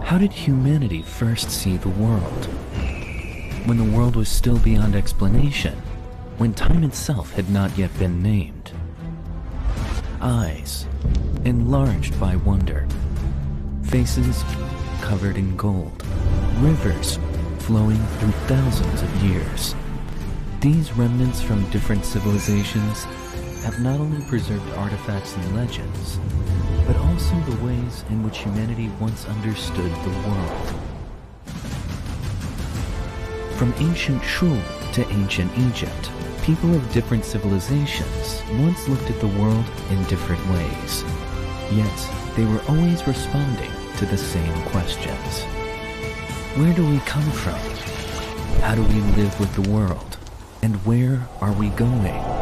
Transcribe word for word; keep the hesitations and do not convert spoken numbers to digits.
How did humanity first see the world? When the world was still beyond explanation, when time itself had not yet been named. Eyes, enlarged by wonder. Faces covered in gold. Rivers flowing through thousands of years. These remnants from different civilizations have not only preserved artifacts and legends, but also the ways in which humanity once understood the world. From ancient Shul to ancient Egypt, people of different civilizations once looked at the world in different ways. Yet, they were always responding to the same questions. Where do we come from? How do we live with the world? And where are we going?